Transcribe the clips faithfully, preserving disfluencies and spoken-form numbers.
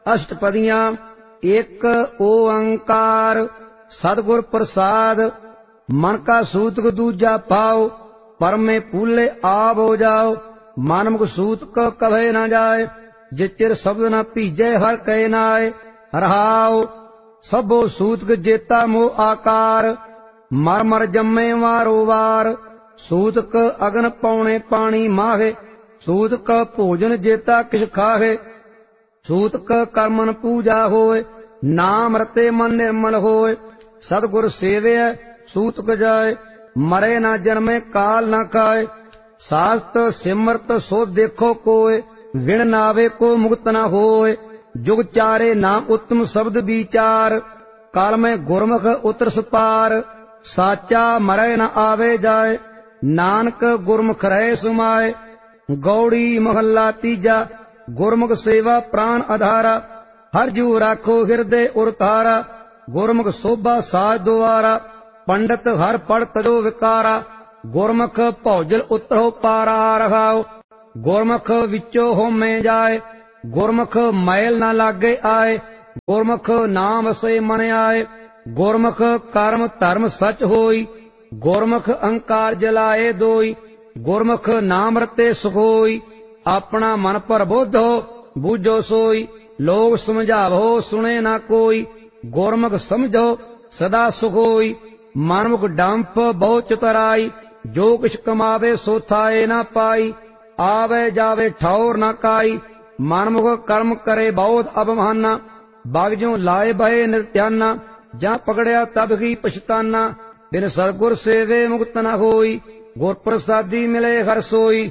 अष्टपदियां। एक ओंकार सतगुर प्रसाद, मन का सूतक दूजा पाओ, परमे फूले आप हो जाओ। मानमुख सूतक कभे न जाए, जिचिर शब्द न पीजे हर कहे नाय। रहाओ सबो सूतक जेता मोह आकार, मर मर जम्मे वारो वार। सूतक अगन पौने पानी माहे, सूतक भोजन जेता किस खाहे। सूतक कर्मन पूजा होए, नाम रते मन निर्मल होए। सतगुर सेवे सूतक जाए, मरे न जन्मे काल न खाए। शास्त सिमरत सो देखो कोय, विण नावे को मुक्त न होए। जुग चारे नाम उत्तम शब्द विचार, काल में गुरमुख उतरस पार। साचा मरे न आवे जाए, नानक गुरमुख रहे सुमाए। गौड़ी महला तीजा, गुरमुख सेवा प्राण आधारा। हर जू राखो हृदय उरतारा, गुरमुख शोभा साज द्वारा। पंडित हर पढ़ तजो विकारा, गुरमुख भौजल उतरो पारा। रहाओ गुरमुख विचो होमे जाए, गुरमुख मैल न लागे आए। गुरमुख नाम से मन आए, गुरमुख कर्म धर्म सच होई। गुरमुख अहंकार जलाए दोई, गुरमुख नाम रते सुख होई। अपना मन पर बोध हो बूझो सोई, लोग समझावो सुने ना कोई। गुरमुख समझो सदा सुख होई, मनमुख डंप बहु चतुराई। जो किछ कमावे सो थाए ना पाई, आवे जावे ठौर ना काई। मनमुख कर्म करे बहुत अबमाना, बागजों लाए भय निर्त्याना। जा पकड़िया तब ही पछताना, बिन सतगुर सेवे मुक्त न होई। गुर प्रसादी मिले हर सोई,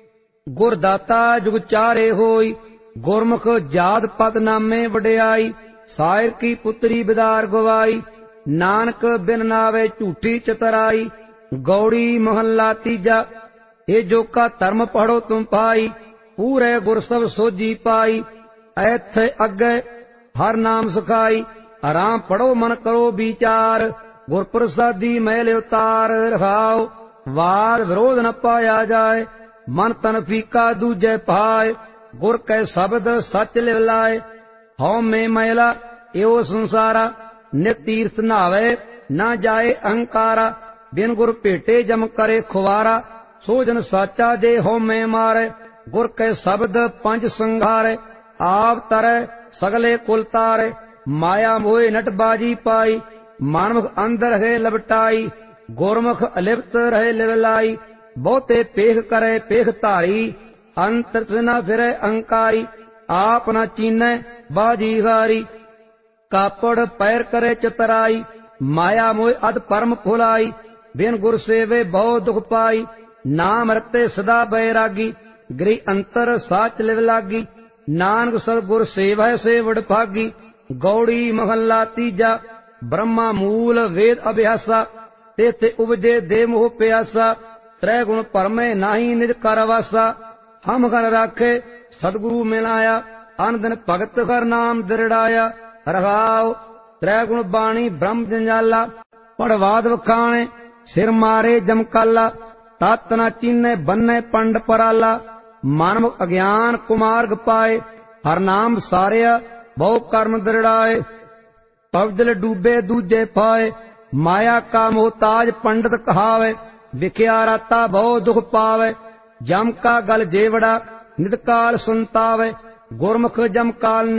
गुर दाता जुग चारे होई। गुरमुख जात पद नामे वडियाई, सायर की पुत्री बिदार गवाई। नानक बिन नावे झूठी चतराई, गौड़ी महला तीजा। ये जो का धर्म पढ़ो तुम पाई, पूरे गुर सब सोजी पाई। ऐथे अगे हर नाम सुखाई, आराम पढ़ो मन करो विचार। गुर प्रसादी मैल उतार। रहाओ वाद विरोध न पाया जाए, मन तन फीका दूजे पाए। गुर कै शब्द सच लिव लाए, हौ में मैला एवो संसारा। नित तीर्थ नहावे न जाए अहंकारा, बिन गुर भेटे जम करे खुवारा। सोजन साचा दे हौ में मारे, गुर कै शब्द पंच संघारे। आप तरे सगले कुल तारे, माया मोहे नटबाजी पाई। मानमुख अंदर है लपटाई, गुरमुख अलिप्त रहे लिवलाई। बहुते पेख करे पेख धारी, अंतर न फिरे अहंकारी। आप न चीने बाजी हारी, कापड़ पैर करे चतराई। माया मोह अध परम फुलाई, बिन गुर सेवे बहु दुख पाई। नाम रते सदा बैरागी, गृह अंतर साच लिव लागी। नानक सतगुर सेवा से वड भागी, गौड़ी महला तीजा। ब्रह्मा मूल वेद अभ्यासा, तेथे उपजे दे मोह प्यासा। त्रै गुण परमे नाही निज कर वासा, हम घर राखे सतगुरु मिलाया। अन दिन भगत हर नाम दृढ़ाया। रहाओ त्रै गुण बाणी ब्रह्म जंजाला, पढ़वाद वखाणे सिर मारे जमकाला। तत न चीने बन्ने पंड पराला, मानव अज्ञान कुमार्ग पाए। हर नाम सारिया बहु कर्म दृढ़ाए, पवजल डूबे दूजे पाए। माया का मोहताज पंडित कहावे, विख्या राता बहु दुख पावे। जम का गल जेवड़ा नित काल संतावे, गुरमुख जम काल